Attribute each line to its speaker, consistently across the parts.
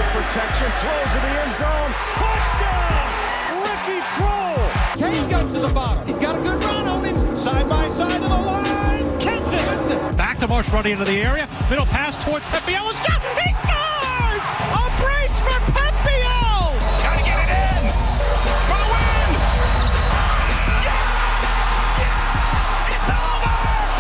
Speaker 1: protection, throws in the end zone. Touchdown! Ricky Proehl!
Speaker 2: Kane got to the bottom. He's got a good run on him. Side by side to the line. Kicks it.
Speaker 3: Back to Marsh running into the area. Middle pass towards Pepiel. Shot! He scores! A brace for Pepiel!
Speaker 4: Gotta get it in for the win! Yes! It's over!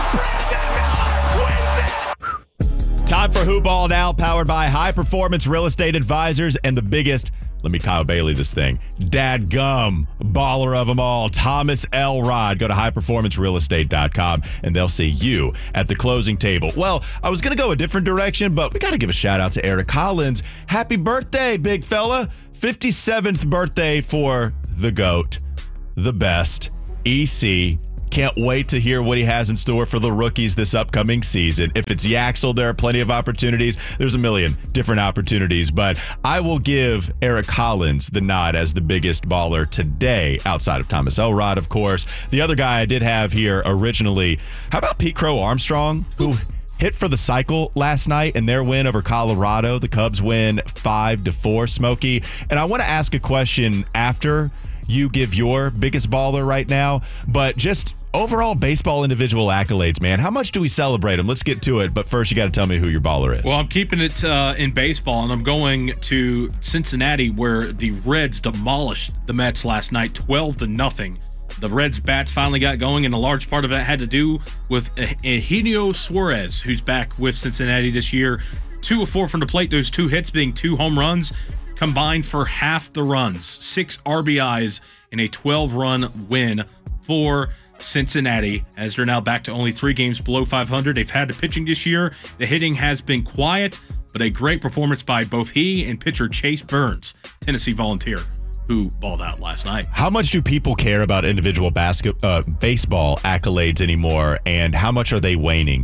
Speaker 4: Brandon Miller wins it!
Speaker 5: Time for Who Ball Now, powered by High Performance Real Estate Advisors and the biggest, let me Kyle Bailey this thing, dadgum baller of them all, Thomas Elrod. Go to highperformancerealestate.com and they'll see you at the closing table. Well, I was going to go a different direction, but we got to give a shout out to Eric Collins. Happy birthday, big fella. 57th birthday for the GOAT, the best, EC. Can't wait to hear what he has in store for the rookies this upcoming season. If it's Yaxel, there are plenty of opportunities. There's a million different opportunities, but I will give Eric Collins the nod as the biggest baller today, outside of Thomas Elrod, of course. The other guy I did have here originally, how about Pete Crow Armstrong, who hit for the cycle last night in their win over Colorado. The Cubs win 5-4, Smokey. And I want to ask a question after you give your biggest baller right now, but just overall baseball individual accolades, man. How much do we celebrate them? Let's get to it, but first you got to tell me who your baller is.
Speaker 6: Well, I'm keeping it in baseball, and I'm going to Cincinnati, where the Reds demolished the Mets last night, 12-0. The Reds bats finally got going, and a large part of that had to do with Eugenio Suarez, who's back with Cincinnati this year. 2 of 4 from the plate, those 2 hits being 2 home runs, combined for half the runs, 6 RBIs in a 12-run win for Cincinnati, as they're now back to only 3 games below 500. They've had the pitching this year. The hitting has been quiet, but a great performance by both he and pitcher Chase Burns, Tennessee Volunteer, who balled out last night.
Speaker 5: How much do people care about individual baseball accolades anymore, and how much are they waning?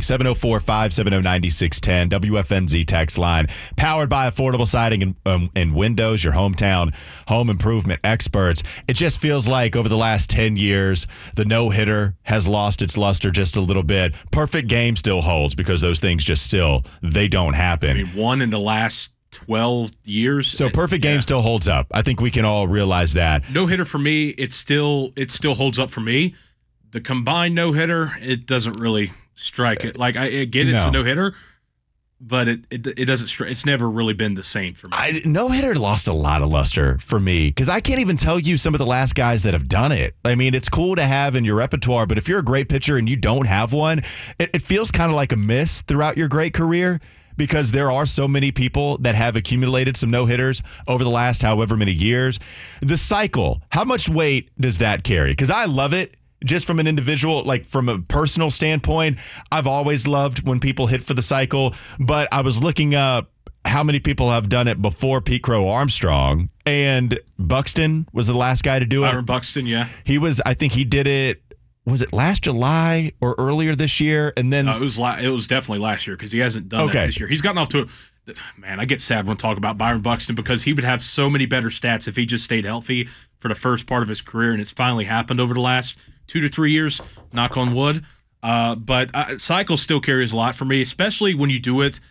Speaker 5: 704-570-9610, WFNZ text line, powered by Affordable Siding and Windows, your hometown home improvement experts. It just feels like over the last 10 years, the no-hitter has lost its luster just a little bit. Perfect game still holds because those things just they don't happen.
Speaker 6: I mean, one in the last 12 years.
Speaker 5: So perfect game still holds up. I think we can all realize that.
Speaker 6: No hitter for me, it still holds up for me. The combined no hitter, it doesn't really strike it. Like I get it's a no hitter, but it doesn't. It's never really been the same for me.
Speaker 5: No hitter lost a lot of luster for me because I can't even tell you some of the last guys that have done it. I mean, it's cool to have in your repertoire, but if you're a great pitcher and you don't have one, it feels kind of like a miss throughout your great career. Because there are so many people that have accumulated some no-hitters over the last however many years. The cycle, how much weight does that carry? Because I love it just from an individual, like from a personal standpoint. I've always loved when people hit for the cycle, but I was looking up how many people have done it before Pete Crow Armstrong, and Buxton was the last guy to do it.
Speaker 6: Byron Buxton, yeah.
Speaker 5: I think he did it. Was it last July or earlier this year? And then
Speaker 6: it was definitely last year because he hasn't done that this year. He's gotten off to man, I get sad when I talk about Byron Buxton because he would have so many better stats if he just stayed healthy for the first part of his career, and it's finally happened over the last 2 to 3 years, knock on wood. But cycle still carries a lot for me, especially when you do it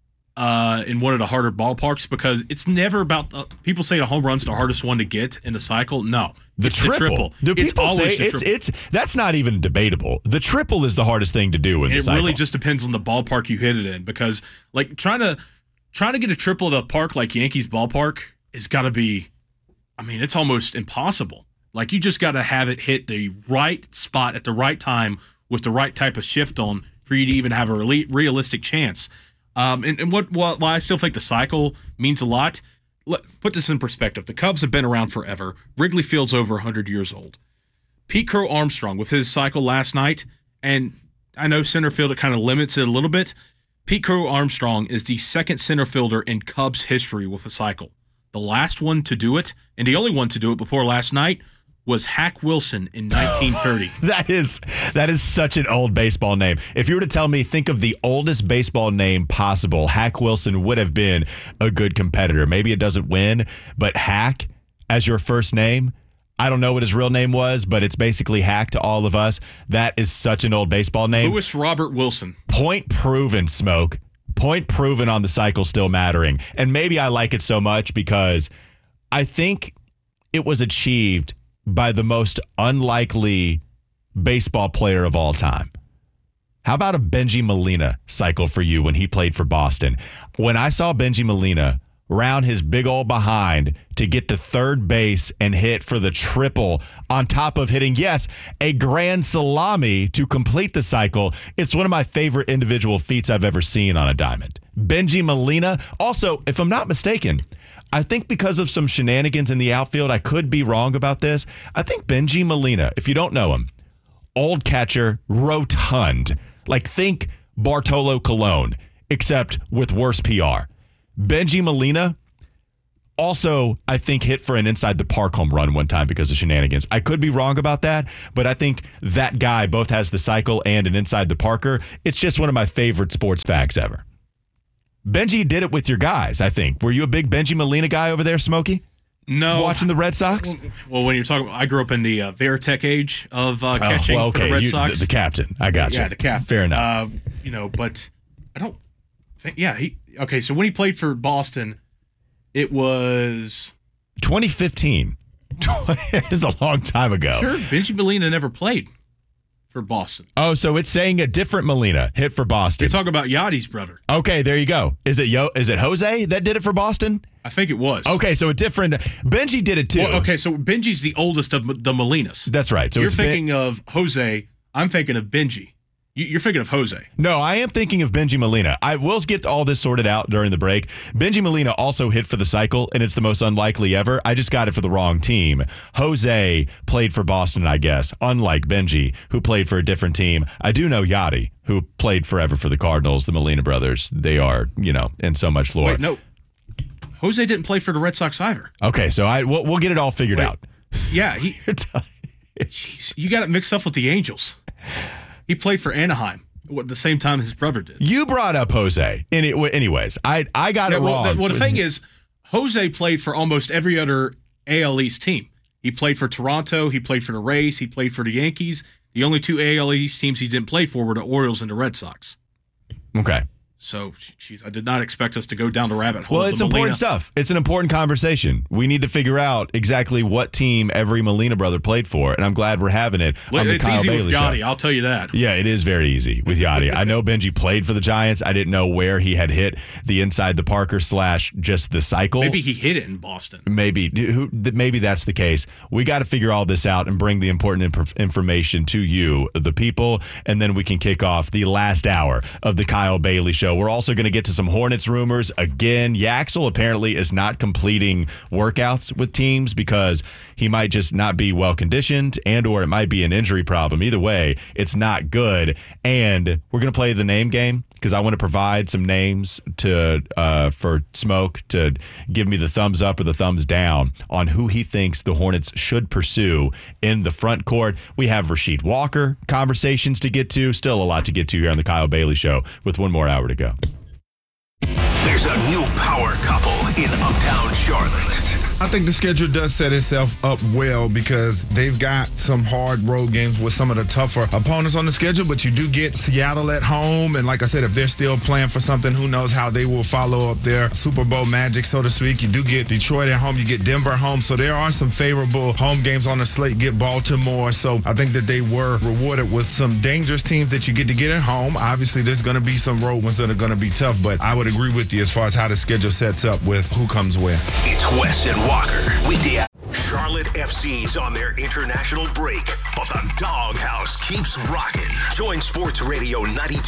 Speaker 6: in one of the harder ballparks, because it's never about people say the home run's the hardest one to get in the cycle. No,
Speaker 5: the triple. Do people say it's that's not even debatable. The triple is the hardest thing to do in the cycle.
Speaker 6: It really just depends on the ballpark you hit it in, because like trying to get a triple at a park like Yankees Ballpark is got to be, I mean, it's almost impossible. Like you just got to have it hit the right spot at the right time with the right type of shift on for you to even have a realistic chance. And why I still think the cycle means a lot. Put this in perspective. The Cubs have been around forever. Wrigley Field's over 100 years old. Pete Crow Armstrong with his cycle last night, and I know center field, it kind of limits it a little bit. Pete Crow Armstrong is the second center fielder in Cubs history with a cycle. The last one to do it, and the only one to do it before last night, was Hack Wilson in 1930.
Speaker 5: That is such an old baseball name. If you were to tell me, think of the oldest baseball name possible, Hack Wilson would have been a good competitor. Maybe it doesn't win, but Hack as your first name, I don't know what his real name was, but it's basically Hack to all of us. That is such an old baseball name.
Speaker 6: Louis Robert Wilson.
Speaker 5: Point proven, Smoke. Point proven on the cycle still mattering. And maybe I like it so much because I think it was achieved by the most unlikely baseball player of all time. How about a Bengie Molina cycle for you when he played for Boston? When I saw Bengie Molina round his big old behind to get to third base and hit for the triple on top of hitting, yes, a grand salami to complete the cycle, it's one of my favorite individual feats I've ever seen on a diamond. Bengie Molina, also, if I'm not mistaken, I think because of some shenanigans in the outfield, I could be wrong about this. I think Bengie Molina, if you don't know him, old catcher, rotund. Like think Bartolo Colon, except with worse PR. Bengie Molina also, I think, hit for an inside the park home run one time because of shenanigans. I could be wrong about that, but I think that guy both has the cycle and an inside the parker. It's just one of my favorite sports facts ever. Bengie did it with your guys, I think. Were you a big Bengie Molina guy over there, Smokey?
Speaker 6: No.
Speaker 5: Watching the Red Sox?
Speaker 6: Well, when you're talking, I grew up in the Varitek age of catching for the Red Sox.
Speaker 5: The captain. I got you.
Speaker 6: Yeah, the captain.
Speaker 5: Fair enough.
Speaker 6: But I don't think, okay, so when he played for Boston, it was
Speaker 5: 2015. It was a long time ago.
Speaker 6: Sure, Bengie Molina never played for Boston.
Speaker 5: Oh, so it's saying a different Molina hit for Boston.
Speaker 6: You're talking about Yachty's brother.
Speaker 5: Okay, there you go. Is it Jose that did it for Boston?
Speaker 6: I think it was.
Speaker 5: Okay, so a different Bengie did it too.
Speaker 6: Well, okay, so Bengie's the oldest of the Molinas.
Speaker 5: That's right. So
Speaker 6: you're thinking of Jose. I'm thinking of Bengie. You're thinking of Jose.
Speaker 5: No, I am thinking of Bengie Molina. I will get all this sorted out during the break. Bengie Molina also hit for the cycle, and it's the most unlikely ever. I just got it for the wrong team. Jose played for Boston, I guess, unlike Bengie, who played for a different team. I do know Yachty, who played forever for the Cardinals, the Molina brothers. They are, in so much lore.
Speaker 6: Wait, no. Jose didn't play for the Red Sox either.
Speaker 5: Okay, so we'll get it all figured out.
Speaker 6: Yeah, you got it mixed up with the Angels. He played for Anaheim at the same time his brother did.
Speaker 5: You brought up Jose. Anyways, I got it wrong.
Speaker 6: Well, the thing is, Jose played for almost every other AL East team. He played for Toronto. He played for the Rays. He played for the Yankees. The only two AL East teams he didn't play for were the Orioles and the Red Sox.
Speaker 5: Okay.
Speaker 6: So, I did not expect us to go down the rabbit hole.
Speaker 5: Well, it's important stuff. It's an important conversation. We need to figure out exactly what team every Molina brother played for, and I'm glad we're having it on the Kyle
Speaker 6: easy
Speaker 5: Bailey
Speaker 6: with Yachty,
Speaker 5: show.
Speaker 6: I'll tell you that.
Speaker 5: Yeah, it is very easy with Yachty. I know Bengie played for the Giants. I didn't know where he had hit the inside the Parker / just the cycle.
Speaker 6: Maybe he hit it in Boston.
Speaker 5: Maybe that's the case. We got to figure all this out and bring the important information to you, the people, and then we can kick off the last hour of the Kyle Bailey show. We're also going to get to some Hornets rumors again. Yaxel apparently is not completing workouts with teams because he might just not be well conditioned or it might be an injury problem. Either way, it's not good. And we're going to play the name game because I want to provide some names for Smoke to give me the thumbs up or the thumbs down on who he thinks the Hornets should pursue in the front court. We have Rasheed Walker conversations to get to. Still a lot to get to here on the Kyle Bailey show with one more hour to go.
Speaker 7: There's a new power couple in Uptown Charlotte.
Speaker 8: I think the schedule does set itself up well because they've got some hard road games with some of the tougher opponents on the schedule, but you do get Seattle at home. And like I said, if they're still playing for something, who knows how they will follow up their Super Bowl magic, so to speak. You do get Detroit at home. You get Denver at home. So there are some favorable home games on the slate. Get Baltimore. So I think that they were rewarded with some dangerous teams that you get to get at home. Obviously, there's going to be some road ones that are going to be tough, but I would agree with you as far as how the schedule sets up with who comes where.
Speaker 7: It's Wes and Walker. Weekday. Charlotte FC's on their international break, but the doghouse keeps rocking. Join Sports Radio 92.